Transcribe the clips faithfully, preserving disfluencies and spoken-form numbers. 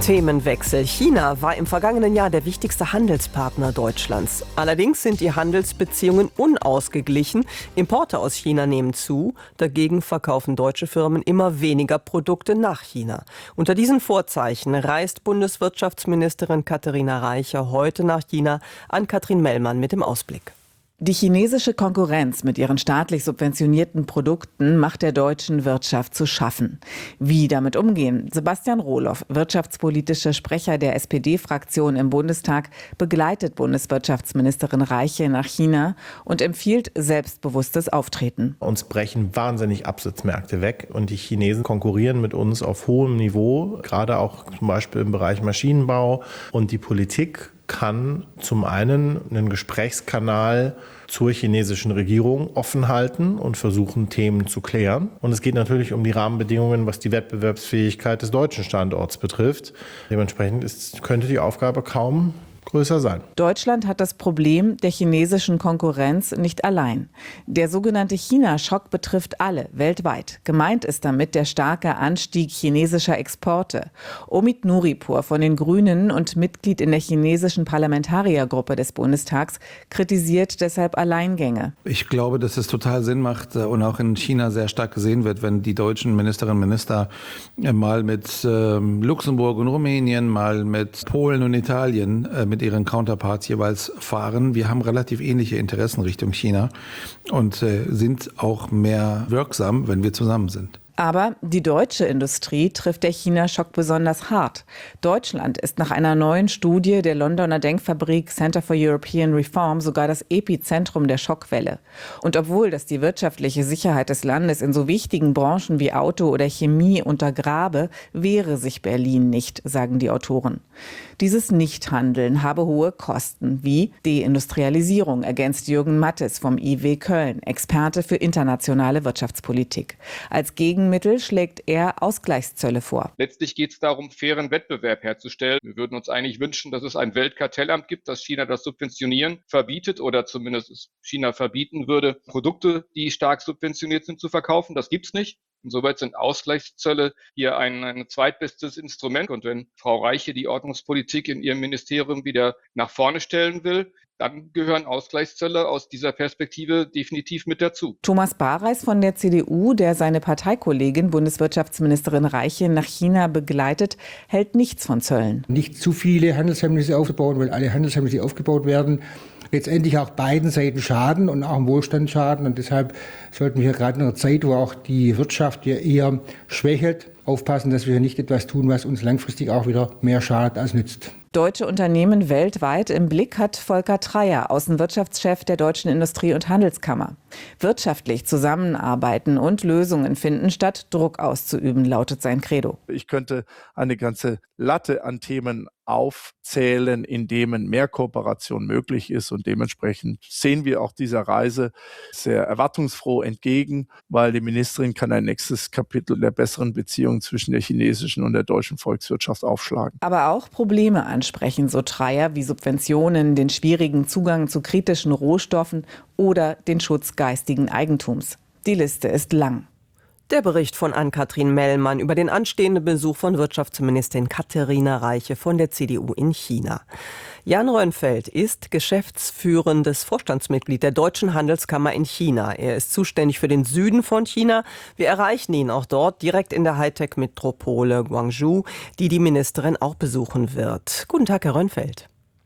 Themenwechsel. China war im vergangenen Jahr der wichtigste Handelspartner Deutschlands. Allerdings sind die Handelsbeziehungen unausgeglichen. Importe aus China nehmen zu. Dagegen verkaufen deutsche Firmen immer weniger Produkte nach China. Unter diesen Vorzeichen reist Bundeswirtschaftsministerin Katharina Reiche heute nach China. Ann-Kathrin Mellmann mit dem Ausblick. Die chinesische Konkurrenz mit ihren staatlich subventionierten Produkten macht der deutschen Wirtschaft zu schaffen. Wie damit umgehen? Sebastian Rohloff, wirtschaftspolitischer Sprecher der S P D-Fraktion im Bundestag, begleitet Bundeswirtschaftsministerin Reiche nach China und empfiehlt selbstbewusstes Auftreten. Uns brechen wahnsinnig Absatzmärkte weg und die Chinesen konkurrieren mit uns auf hohem Niveau, gerade auch zum Beispiel im Bereich Maschinenbau, und die Politik kann zum einen einen Gesprächskanal zur chinesischen Regierung offen halten und versuchen, Themen zu klären. Und es geht natürlich um die Rahmenbedingungen, was die Wettbewerbsfähigkeit des deutschen Standorts betrifft. Dementsprechend ist, könnte die Aufgabe kaum größer sein. Deutschland hat das Problem der chinesischen Konkurrenz nicht allein. Der sogenannte China-Schock betrifft alle weltweit. Gemeint ist damit der starke Anstieg chinesischer Exporte. Omid Nuripur von den Grünen und Mitglied in der chinesischen Parlamentariergruppe des Bundestags kritisiert deshalb Alleingänge. Ich glaube, dass es total Sinn macht und auch in China sehr stark gesehen wird, wenn die deutschen Ministerinnen und Minister mal mit äh, Luxemburg und Rumänien, mal mit Polen und Italien äh, mit ihren Counterparts jeweils fahren. Wir haben relativ ähnliche Interessen Richtung China und äh, sind auch mehr wirksam, wenn wir zusammen sind. Aber die deutsche Industrie trifft der China-Schock besonders hart. Deutschland ist nach einer neuen Studie der Londoner Denkfabrik Center for European Reform sogar das Epizentrum der Schockwelle. Und obwohl das die wirtschaftliche Sicherheit des Landes in so wichtigen Branchen wie Auto oder Chemie untergrabe, wehre sich Berlin nicht, sagen die Autoren. Dieses Nichthandeln habe hohe Kosten, wie Deindustrialisierung, ergänzt Jürgen Mattes vom I W Köln, Experte für internationale Wirtschaftspolitik. Als Gegenmittel schlägt er Ausgleichszölle vor. Letztlich geht es darum, fairen Wettbewerb herzustellen. Wir würden uns eigentlich wünschen, dass es ein Weltkartellamt gibt, das China das Subventionieren verbietet oder zumindest China verbieten würde, Produkte, die stark subventioniert sind, zu verkaufen. Das gibt's nicht. Insoweit sind Ausgleichszölle hier ein, ein zweitbestes Instrument. Und wenn Frau Reiche die Ordnungspolitik in ihrem Ministerium wieder nach vorne stellen will, dann gehören Ausgleichszölle aus dieser Perspektive definitiv mit dazu. Thomas Bareis von der C D U, der seine Parteikollegin Bundeswirtschaftsministerin Reiche nach China begleitet, hält nichts von Zöllen. Nicht zu viele Handelshemmnisse aufzubauen, weil alle Handelshemmnisse, die aufgebaut werden, letztendlich auch beiden Seiten schaden und auch im Wohlstand schaden. Und deshalb sollten wir gerade in einer Zeit, wo auch die Wirtschaft ja eher schwächelt, aufpassen, dass wir nicht etwas tun, was uns langfristig auch wieder mehr schadet als nützt. Deutsche Unternehmen weltweit im Blick hat Volker Treyer, Außenwirtschaftschef der Deutschen Industrie- und Handelskammer. Wirtschaftlich zusammenarbeiten und Lösungen finden, statt Druck auszuüben, lautet sein Credo. Ich könnte eine ganze Latte an Themen aufzählen, in denen mehr Kooperation möglich ist. Und dementsprechend sehen wir auch dieser Reise sehr erwartungsfroh entgegen, weil die Ministerin kann ein nächstes Kapitel der besseren Beziehungen zwischen der chinesischen und der deutschen Volkswirtschaft aufschlagen. Aber auch Probleme ansprechen, so Treyer, wie Subventionen, den schwierigen Zugang zu kritischen Rohstoffen oder den Schutz geistigen Eigentums. Die Liste ist lang. Der Bericht von Ann-Kathrin Mellmann über den anstehenden Besuch von Wirtschaftsministerin Katharina Reiche von der C D U in China. Jan Rönnfeld ist geschäftsführendes Vorstandsmitglied der Deutschen Handelskammer in China. Er ist zuständig für den Süden von China. Wir erreichen ihn auch dort, direkt in der Hightech-Metropole Guangzhou, die die Ministerin auch besuchen wird. Guten Tag, Herr Rönnfeld.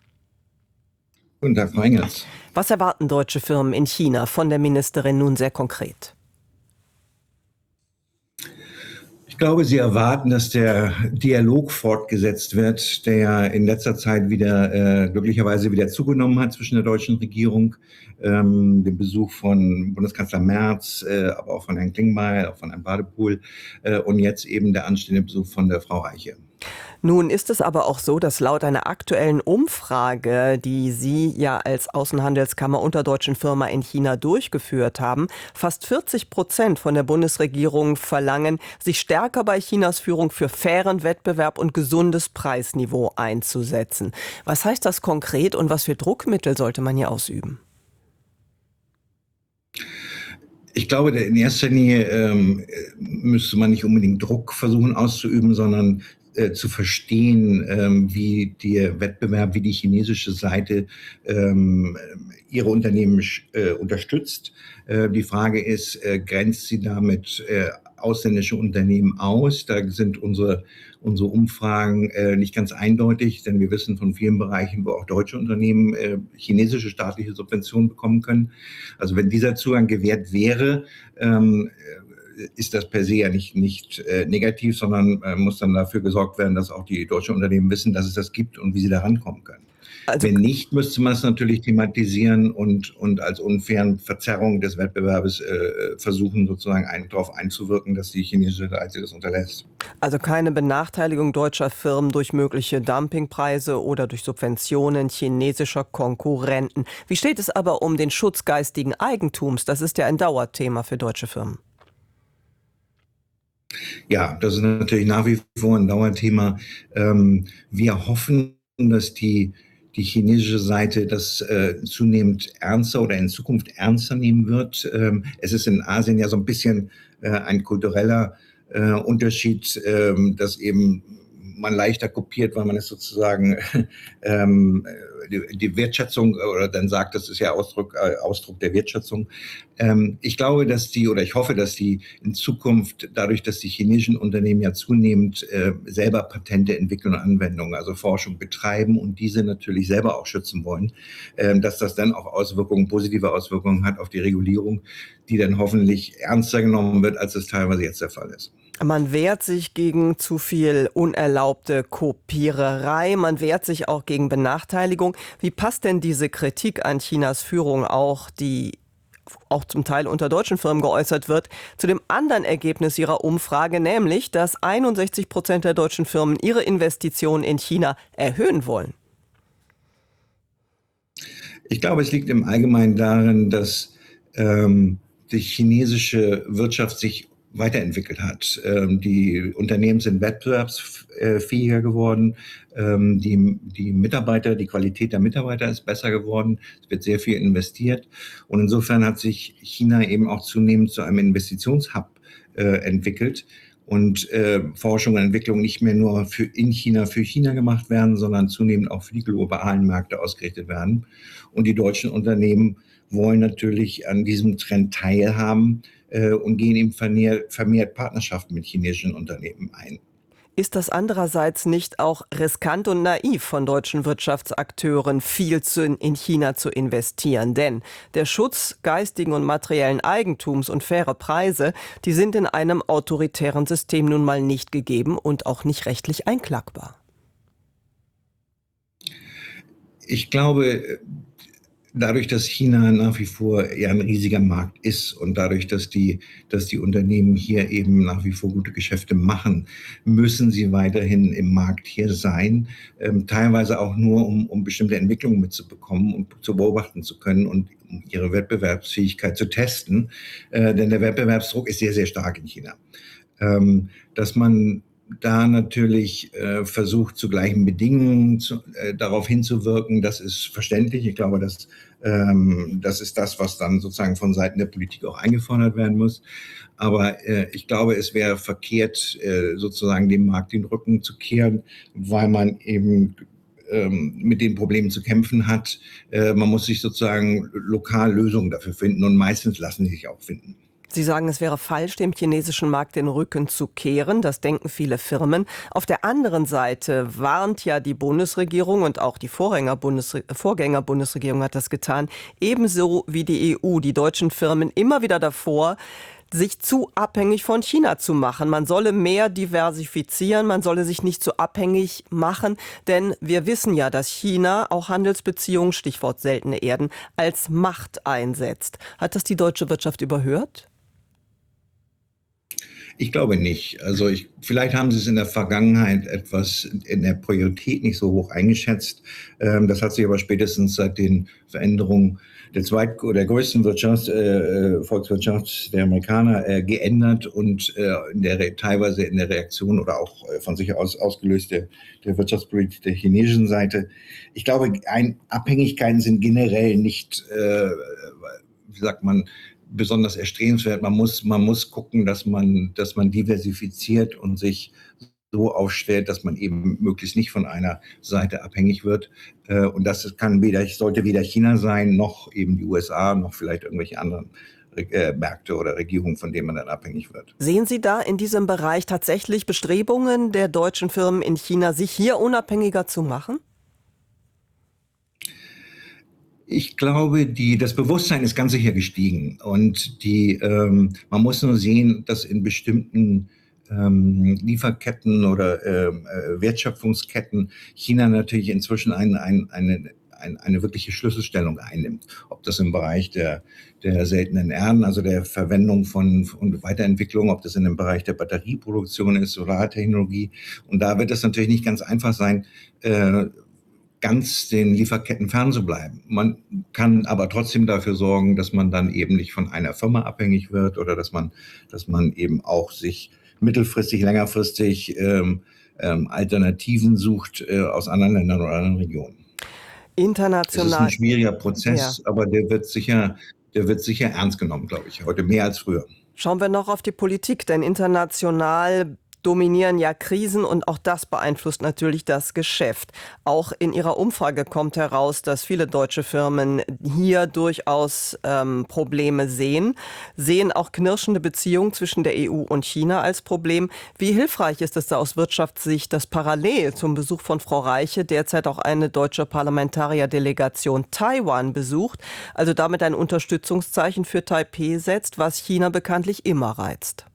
Guten Tag, Frau Engels. Was erwarten deutsche Firmen in China von der Ministerin nun sehr konkret? Ich glaube, Sie erwarten, dass der Dialog fortgesetzt wird, der in letzter Zeit wieder äh, glücklicherweise wieder zugenommen hat zwischen der deutschen Regierung, ähm, dem Besuch von Bundeskanzler Merz, äh, aber auch von Herrn Klingbeil, auch von Herrn Wadepohl äh, und jetzt eben der anstehende Besuch von der Frau Reiche. Nun ist es aber auch so, dass laut einer aktuellen Umfrage, die Sie ja als Außenhandelskammer unter deutschen Firma in China durchgeführt haben, fast vierzig Prozent von der Bundesregierung verlangen, sich stärker bei Chinas Führung für fairen Wettbewerb und gesundes Preisniveau einzusetzen. Was heißt das konkret und was für Druckmittel sollte man hier ausüben? Ich glaube, in erster Linie ähm, müsste man nicht unbedingt Druck versuchen auszuüben, sondern äh, zu verstehen, ähm, wie der Wettbewerb, wie die chinesische Seite ähm, ihre Unternehmen äh, unterstützt. Äh, die Frage ist, äh, grenzt sie damit äh, ausländische Unternehmen aus? Da sind unsere, unsere Umfragen äh, nicht ganz eindeutig, denn wir wissen von vielen Bereichen, wo auch deutsche Unternehmen äh, chinesische staatliche Subventionen bekommen können. Also wenn dieser Zugang gewährt wäre, ähm, ist das per se ja nicht, nicht äh, negativ, sondern äh, muss dann dafür gesorgt werden, dass auch die deutschen Unternehmen wissen, dass es das gibt und wie sie da rankommen können. Also, wenn nicht, müsste man es natürlich thematisieren und, und als unfairen Verzerrung des Wettbewerbs äh, versuchen, sozusagen ein, darauf einzuwirken, dass die chinesische Seite das unterlässt. Also keine Benachteiligung deutscher Firmen durch mögliche Dumpingpreise oder durch Subventionen chinesischer Konkurrenten. Wie steht es aber um den Schutz geistigen Eigentums? Das ist ja ein Dauerthema für deutsche Firmen. Ja, das ist natürlich nach wie vor ein Dauerthema. Ähm, wir hoffen, dass die, die chinesische Seite das äh, zunehmend ernster oder in Zukunft ernster nehmen wird. Ähm, es ist in Asien ja so ein bisschen äh, ein kultureller äh, Unterschied, äh, dass eben man leichter kopiert, weil man es sozusagen ähm, die, die Wertschätzung oder dann sagt, das ist ja Ausdruck, äh, Ausdruck der Wertschätzung. Ähm, ich glaube, dass die oder ich hoffe, dass die in Zukunft, dadurch, dass die chinesischen Unternehmen ja zunehmend äh, selber Patente entwickeln und Anwendungen, also Forschung betreiben und diese natürlich selber auch schützen wollen, äh, dass das dann auch Auswirkungen, positive Auswirkungen hat auf die Regulierung, die dann hoffentlich ernster genommen wird, als es teilweise jetzt der Fall ist. Man wehrt sich gegen zu viel unerlaubte Kopiererei, man wehrt sich auch gegen Benachteiligung. Wie passt denn diese Kritik an Chinas Führung auch, die auch zum Teil unter deutschen Firmen geäußert wird, zu dem anderen Ergebnis Ihrer Umfrage, nämlich, dass einundsechzig Prozent der deutschen Firmen ihre Investitionen in China erhöhen wollen? Ich glaube, es liegt im Allgemeinen darin, dass ähm, die chinesische Wirtschaft sich weiterentwickelt hat. Ähm, die Unternehmen sind wettbewerbsfähiger geworden. Ähm, die, die Mitarbeiter, die Qualität der Mitarbeiter ist besser geworden. Es wird sehr viel investiert. Und insofern hat sich China eben auch zunehmend zu einem Investitionshub äh, entwickelt. Und äh, Forschung und Entwicklung nicht mehr nur für in China für China gemacht werden, sondern zunehmend auch für die globalen Märkte ausgerichtet werden. Und die deutschen Unternehmen wollen natürlich an diesem Trend teilhaben äh, und gehen eben vermehrt, vermehrt Partnerschaften mit chinesischen Unternehmen ein. Ist das andererseits nicht auch riskant und naiv von deutschen Wirtschaftsakteuren, viel zu in China zu investieren? Denn der Schutz geistigen und materiellen Eigentums und faire Preise, die sind in einem autoritären System nun mal nicht gegeben und auch nicht rechtlich einklagbar. Ich glaube, dadurch, dass China nach wie vor ja ein riesiger Markt ist und dadurch, dass die, dass die Unternehmen hier eben nach wie vor gute Geschäfte machen, müssen sie weiterhin im Markt hier sein, ähm, teilweise auch nur, um, um bestimmte Entwicklungen mitzubekommen und zu beobachten zu können und um ihre Wettbewerbsfähigkeit zu testen. Äh, denn der Wettbewerbsdruck ist sehr, sehr stark in China. Ähm, dass man da natürlich äh, versucht, zu gleichen Bedingungen zu, äh, darauf hinzuwirken, das ist verständlich. Ich glaube, dass, ähm, das ist das, was dann sozusagen von Seiten der Politik auch eingefordert werden muss. Aber äh, ich glaube, es wäre verkehrt, äh, sozusagen dem Markt den Rücken zu kehren, weil man eben ähm, mit den Problemen zu kämpfen hat. Äh, man muss sich sozusagen lokal Lösungen dafür finden und meistens lassen sie sich auch finden. Sie sagen, es wäre falsch, dem chinesischen Markt den Rücken zu kehren. Das denken viele Firmen. Auf der anderen Seite warnt ja die Bundesregierung und auch die Vorgänger-Bundesregierung hat das getan, ebenso wie die E U, die deutschen Firmen immer wieder davor, sich zu abhängig von China zu machen. Man solle mehr diversifizieren, man solle sich nicht so abhängig machen, denn wir wissen ja, dass China auch Handelsbeziehungen, Stichwort seltene Erden, als Macht einsetzt. Hat das die deutsche Wirtschaft überhört? Ich glaube nicht. Also ich, vielleicht haben Sie es in der Vergangenheit etwas in der Priorität nicht so hoch eingeschätzt. Ähm, das hat sich aber spätestens seit den Veränderungen der zweit- oder größten Wirtschaft, äh, Volkswirtschaft der Amerikaner äh, geändert und äh, in der, teilweise in der Reaktion oder auch äh, von sich aus ausgelöst der, der Wirtschaftspolitik der chinesischen Seite. Ich glaube, ein, Abhängigkeiten sind generell nicht, äh, wie sagt man, besonders erstrebenswert. Man muss, man muss gucken, dass man, dass man diversifiziert und sich so aufstellt, dass man eben möglichst nicht von einer Seite abhängig wird. Und das kann weder, sollte weder China sein, noch eben die U S A, noch vielleicht irgendwelche anderen Märkte oder Regierungen, von denen man dann abhängig wird. Sehen Sie da in diesem Bereich tatsächlich Bestrebungen der deutschen Firmen in China, sich hier unabhängiger zu machen? Ich glaube, die, das Bewusstsein ist ganz sicher gestiegen. Und die, ähm, man muss nur sehen, dass in bestimmten ähm, Lieferketten oder ähm, äh, Wertschöpfungsketten China natürlich inzwischen ein, ein, eine, ein, eine wirkliche Schlüsselstellung einnimmt. Ob das im Bereich der, der seltenen Erden, also der Verwendung von und Weiterentwicklung, ob das in dem Bereich der Batterieproduktion ist, Solartechnologie. Und da wird es natürlich nicht ganz einfach sein, äh, ganz den Lieferketten fernzubleiben. Man kann aber trotzdem dafür sorgen, dass man dann eben nicht von einer Firma abhängig wird oder dass man, dass man eben auch sich mittelfristig, längerfristig ähm, ähm, Alternativen sucht äh, aus anderen Ländern oder anderen Regionen. International. Das ist ein schwieriger Prozess, ja. aber der wird sicher, der wird sicher ernst genommen, glaube ich, heute mehr als früher. Schauen wir noch auf die Politik, denn international dominieren ja Krisen und auch das beeinflusst natürlich das Geschäft. Auch in Ihrer Umfrage kommt heraus, dass viele deutsche Firmen hier durchaus ähm, Probleme sehen, sehen auch knirschende Beziehungen zwischen der E U und China als Problem. Wie hilfreich ist es da aus Wirtschaftssicht, dass parallel zum Besuch von Frau Reiche derzeit auch eine deutsche Parlamentarierdelegation Taiwan besucht, also damit ein Unterstützungszeichen für Taipeh setzt, was China bekanntlich immer reizt?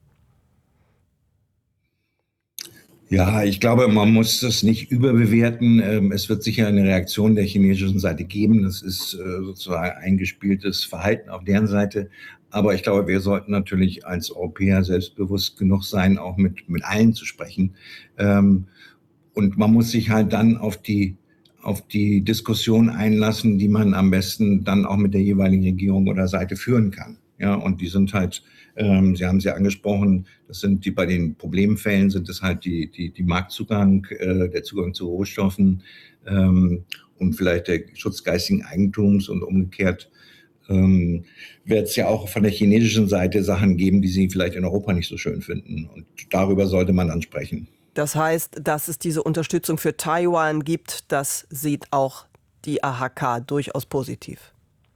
Ja, ich glaube, man muss das nicht überbewerten. Es wird sicher eine Reaktion der chinesischen Seite geben. Das ist sozusagen eingespieltes Verhalten auf deren Seite. Aber ich glaube, wir sollten natürlich als Europäer selbstbewusst genug sein, auch mit, mit allen zu sprechen. Und man muss sich halt dann auf die, auf die Diskussion einlassen, die man am besten dann auch mit der jeweiligen Regierung oder Seite führen kann. Ja, und die sind halt, ähm, Sie haben es ja angesprochen, das sind die, bei den Problemfällen sind es halt die, die, die Marktzugang, äh, der Zugang zu Rohstoffen ähm, und vielleicht der Schutz geistigen Eigentums und umgekehrt ähm, wird es ja auch von der chinesischen Seite Sachen geben, die sie vielleicht in Europa nicht so schön finden. Und darüber sollte man dann sprechen. Das heißt, dass es diese Unterstützung für Taiwan gibt, das sieht auch die A H K durchaus positiv.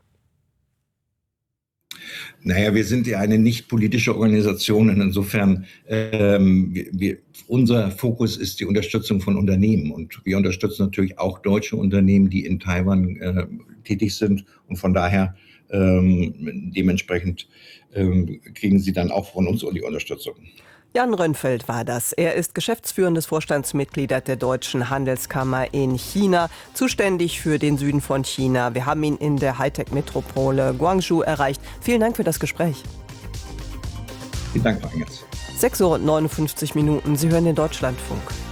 Naja, wir sind ja eine nicht politische Organisation und insofern, ähm, wir, wir, unser Fokus ist die Unterstützung von Unternehmen und wir unterstützen natürlich auch deutsche Unternehmen, die in Taiwan äh, tätig sind und von daher ähm, dementsprechend ähm, kriegen sie dann auch von uns die Unterstützung. Jan Rönnfeld war das. Er ist geschäftsführendes Vorstandsmitglied der Deutschen Handelskammer in China, zuständig für den Süden von China. Wir haben ihn in der Hightech-Metropole Guangzhou erreicht. Vielen Dank für das Gespräch. Vielen Dank, Frau Engels. sechs Uhr und neunundfünfzig Minuten. Sie hören den Deutschlandfunk.